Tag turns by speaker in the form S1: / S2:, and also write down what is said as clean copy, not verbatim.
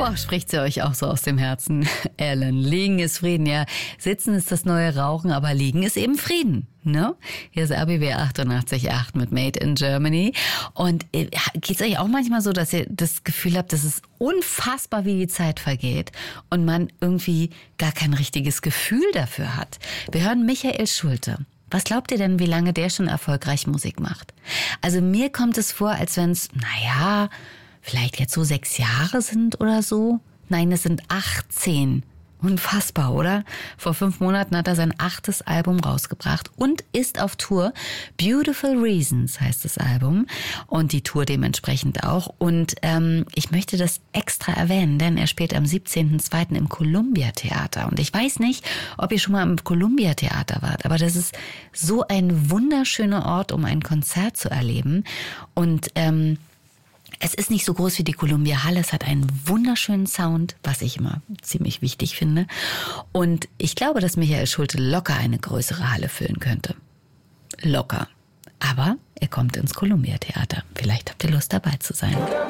S1: Boah, spricht sie euch auch so aus dem Herzen. Alan, liegen ist Frieden. Ja, sitzen ist das neue Rauchen, aber liegen ist eben Frieden. Ne? Hier ist RBB 88.8 mit Made in Germany. Und geht's euch auch manchmal so, dass ihr das Gefühl habt, dass es unfassbar, wie die Zeit vergeht und man irgendwie gar kein richtiges Gefühl dafür hat? Wir hören Michael Schulte. Was glaubt ihr denn, wie lange der schon erfolgreich Musik macht? Also mir kommt es vor, als wenn es, vielleicht jetzt so 6 Jahre sind oder so. Nein, es sind 18. Unfassbar, oder? Vor 5 Monaten hat er sein 8. Album rausgebracht und ist auf Tour. Beautiful Reasons heißt das Album und die Tour dementsprechend auch. Und ich möchte das extra erwähnen, denn er spielt am 17.02. im Columbia Theater. Und ich weiß nicht, ob ihr schon mal im Columbia Theater wart, aber das ist so ein wunderschöner Ort, um ein Konzert zu erleben. Und es ist nicht so groß wie die Columbia Halle. Es hat einen wunderschönen Sound, was ich immer ziemlich wichtig finde. Und ich glaube, dass Michael Schulte locker eine größere Halle füllen könnte. Locker. Aber er kommt ins Columbia Theater. Vielleicht habt ihr Lust, dabei zu sein.